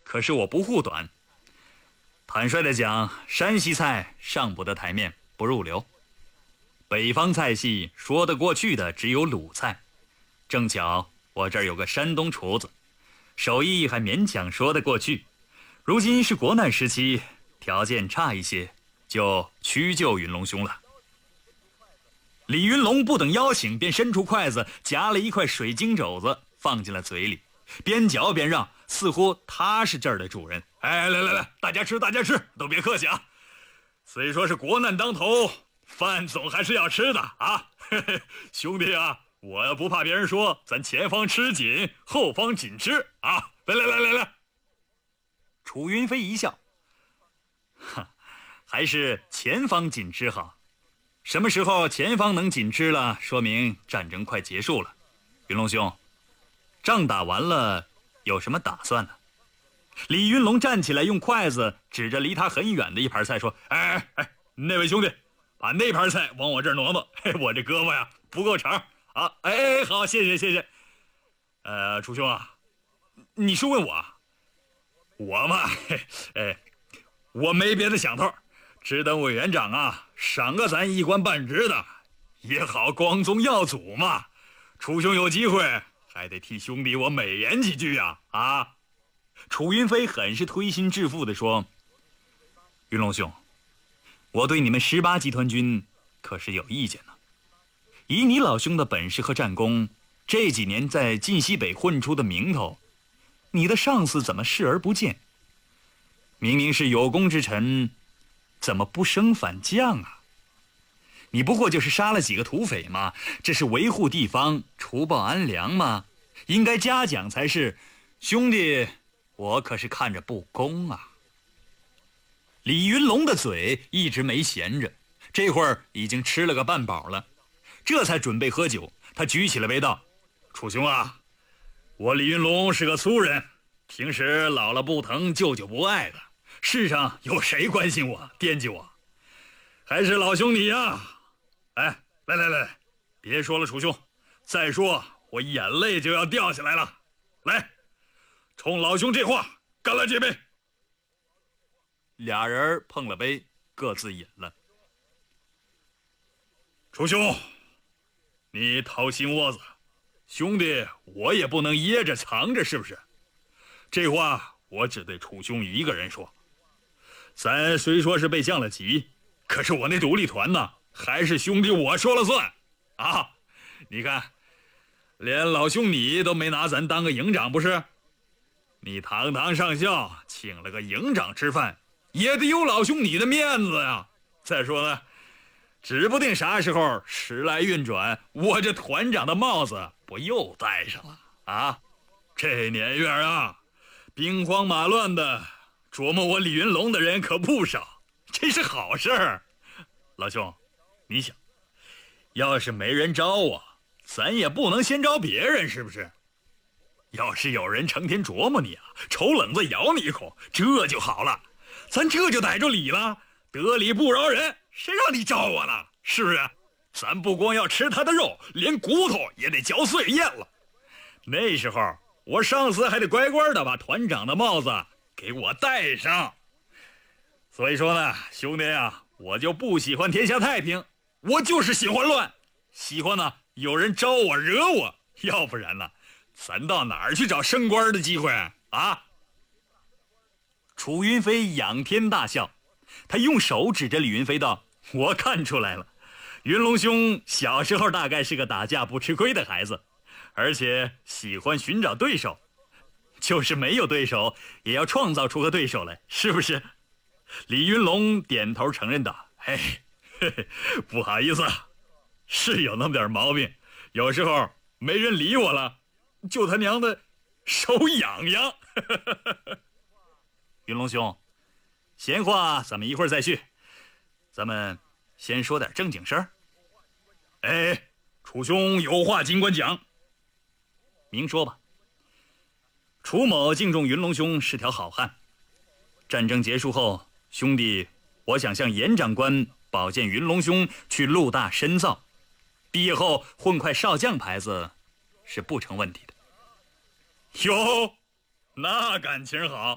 可是我不护短。坦率地讲，山西菜上不得台面，不入流。北方菜系说得过去的只有鲁菜，正巧我这儿有个山东厨子，手艺还勉强说得过去。如今是国难时期，条件差一些，就屈就云龙兄了。李云龙不等邀请，便伸出筷子夹了一块水晶肘子放进了嘴里，边嚼边让，似乎他是这儿的主人。哎，来，大家吃，都别客气啊！虽说是国难当头，饭总还是要吃的啊！兄弟啊，我不怕别人说咱前方吃紧，后方紧吃啊！来！楚云飞一笑，还是前方紧吃好。什么时候前方能紧吃了，说明战争快结束了。云龙兄，仗打完了，有什么打算呢？李云龙站起来，用筷子指着离他很远的一盘菜说：“哎，那位兄弟，把那盘菜往我这儿挪挪，我这胳膊呀不够长啊！哎，好，谢谢。楚兄啊，你是问我嘛？我没别的想头，只等委员长啊赏个咱一官半职的，也好光宗耀祖嘛。楚兄有机会，还得替兄弟我美言几句呀！啊！”楚云飞很是推心置腹地说：“云龙兄，我对你们18集团军可是有意见呢。以你老兄的本事和战功，这几年在晋西北混出的名头，你的上司怎么视而不见？明明是有功之臣，怎么不升反降啊？你不过就是杀了几个土匪嘛，这是维护地方、除暴安良嘛，应该嘉奖才是。兄弟，我可是看着不公啊！”李云龙的嘴一直没闲着，这会儿已经吃了个半饱了，这才准备喝酒。他举起了杯道：“楚兄啊，我李云龙是个粗人，平时姥姥不疼，舅舅不爱的，世上有谁关心我、惦记我？还是老兄你呀！哎，来，别说了，楚兄，再说我眼泪就要掉下来了。来，冲老兄这话干了这杯！”俩人碰了杯，各自饮了。楚兄，你掏心窝子，兄弟我也不能掖着藏着，是不是？这话我只对楚兄一个人说。咱虽说是被降了级，可是我那独立团呢，还是兄弟我说了算啊！你看，连老兄你都没拿咱当个营长，不是？你堂堂上校，请了个营长吃饭，也得有老兄你的面子呀。再说呢，指不定啥时候时来运转，我这团长的帽子不又戴上了啊？这年月啊，兵荒马乱的，琢磨我李云龙的人可不少，这是好事儿。老兄，你想，要是没人招我，咱也不能先招别人，是不是？要是有人成天琢磨你啊，瞅冷子咬你一口，这就好了，咱这就逮着理了。得理不饶人，谁让你招我了？是不是？咱不光要吃他的肉，连骨头也得嚼碎咽了。那时候我上司还得乖乖的把团长的帽子给我戴上。所以说呢，兄弟啊，我就不喜欢天下太平，我就是喜欢乱，喜欢呢有人招我惹我，要不然呢，咱到哪儿去找升官的机会啊？楚云飞仰天大笑，他用手指着李云飞道：“我看出来了，云龙兄小时候大概是个打架不吃亏的孩子，而且喜欢寻找对手，就是没有对手也要创造出个对手来，是不是？”李云龙点头承认道：“嘿，不好意思，是有那么点毛病，有时候没人理我了，就他娘的手痒痒。”云龙兄，闲话咱们一会儿再续，咱们先说点正经事儿。哎，楚兄有话尽管讲。明说吧。楚某敬重云龙兄是条好汉，战争结束后，兄弟我想向严长官保荐云龙兄去陆大深造，毕业后混块少将牌子是不成问题的。哟，那感情好。